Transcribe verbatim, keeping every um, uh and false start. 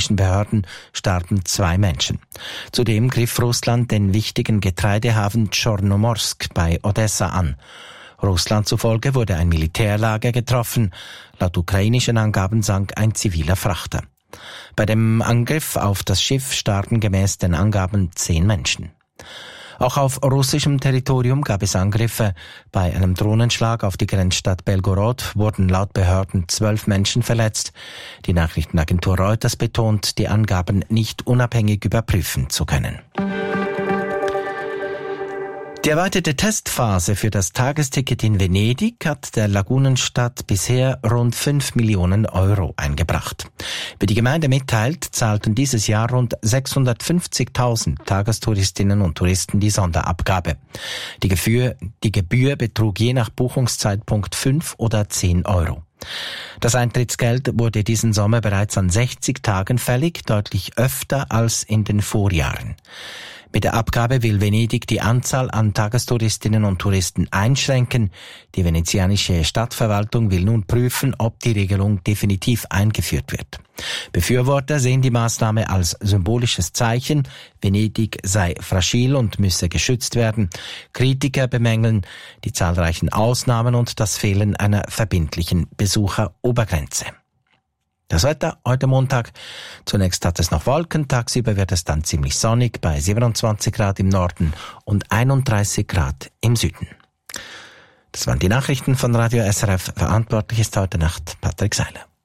ukrainischen Behörden starben zwei Menschen. Zudem griff Russland den wichtigen Getreidehafen Tschornomorsk bei Odessa an. Russland zufolge wurde ein Militärlager getroffen. Laut ukrainischen Angaben sank ein ziviler Frachter. Bei dem Angriff auf das Schiff starben gemäß den Angaben zehn Menschen. Auch auf russischem Territorium gab es Angriffe. Bei einem Drohnenschlag auf die Grenzstadt Belgorod wurden laut Behörden zwölf Menschen verletzt. Die Nachrichtenagentur Reuters betont, die Angaben nicht unabhängig überprüfen zu können. Die erweiterte Testphase für das Tagesticket in Venedig hat der Lagunenstadt bisher rund fünf Millionen Euro eingebracht. Wie die Gemeinde mitteilt, zahlten dieses Jahr rund sechshundertfünfzigtausend Tagestouristinnen und Touristen die Sonderabgabe. Die Gebühr, die Gebühr betrug je nach Buchungszeitpunkt fünf oder zehn Euro. Das Eintrittsgeld wurde diesen Sommer bereits an sechzig Tagen fällig, deutlich öfter als in den Vorjahren. Mit der Abgabe will Venedig die Anzahl an Tagestouristinnen und Touristen einschränken. Die venezianische Stadtverwaltung will nun prüfen, ob die Regelung definitiv eingeführt wird. Befürworter sehen die Maßnahme als symbolisches Zeichen. Venedig sei fragil und müsse geschützt werden. Kritiker bemängeln die zahlreichen Ausnahmen und das Fehlen einer verbindlichen Besucherobergrenze. Das Wetter heute Montag. Zunächst hat es noch Wolken, tagsüber wird es dann ziemlich sonnig bei siebenundzwanzig Grad im Norden und einunddreißig Grad im Süden. Das waren die Nachrichten von Radio S R F. Verantwortlich ist heute Nacht Patrick Seiler.